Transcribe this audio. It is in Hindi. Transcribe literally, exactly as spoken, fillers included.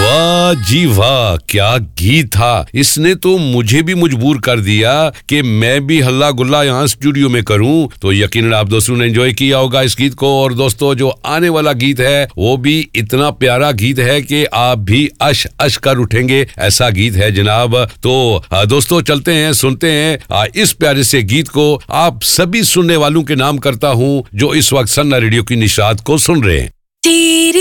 वाह जी वाह, क्या गीत था। इसने तो मुझे भी मजबूर कर दिया कि मैं भी हल्ला गुल्ला यहाँ स्टूडियो में करूं। तो यकीनन आप दोस्तों ने एंजॉय किया होगा इस गीत को। और दोस्तों, जो आने वाला गीत है वो भी इतना प्यारा गीत है कि आप भी अश अश कर उठेंगे, ऐसा गीत है जनाब। तो दोस्तों चलते हैं, सुनते हैं इस प्यारे से गीत को। आप सभी सुनने वालों के नाम करता हूँ जो इस वक्त सन्ना रेडियो की निशात को सुन रहे हैं।